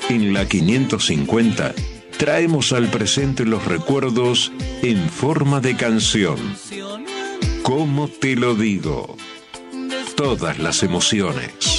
En la 550 traemos al presente los recuerdos en forma de canción. ¿Cómo te lo digo? Todas las emociones.